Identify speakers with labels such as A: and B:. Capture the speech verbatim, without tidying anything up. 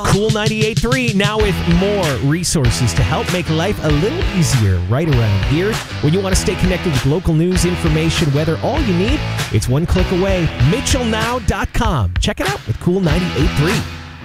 A: Cool ninety-eight point three now with more resources to help make life a little easier right around here. When you want to stay connected with local news, information, weather, all you need, it's one click away. Mitchell Now dot com. Check it out with Cool ninety-eight point three.